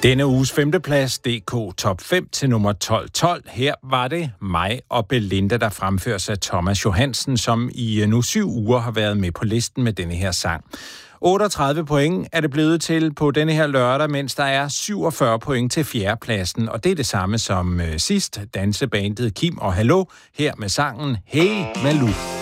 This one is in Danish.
Denne uges femteplads, DK Top 5 til nummer 1212. Her var det mig og Belinda, der fremføres af Thomas Johansen, som i nu 7 uger har været med på listen med denne her sang. 38 point er det blevet til på denne her lørdag, mens der er 47 point til fjerdepladsen. Og det er det samme som sidst. Dansebandet Kim og Hallo her med sangen Hey Malou.